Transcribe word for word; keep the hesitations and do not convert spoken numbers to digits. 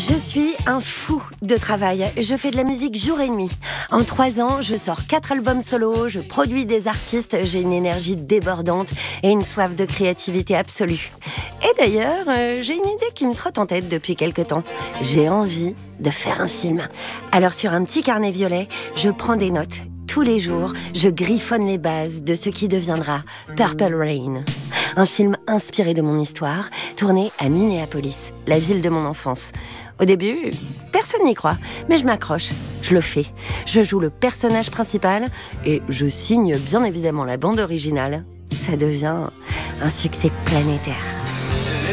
Je suis un fou de travail. Je fais de la musique jour et nuit. En trois ans, je sors quatre albums solo, je produis des artistes, j'ai une énergie débordante et une soif de créativité absolue. Et d'ailleurs, euh, j'ai une idée qui me trotte en tête depuis quelque temps. J'ai envie de faire un film. Alors sur un petit carnet violet, je prends des notes. Tous les jours, je griffonne les bases de ce qui deviendra Purple Rain. Un film inspiré de mon histoire, tourné à Minneapolis, la ville de mon enfance. Au début, personne n'y croit, mais je m'accroche, je le fais. Je joue le personnage principal et je signe bien évidemment la bande originale. Ça devient un succès planétaire.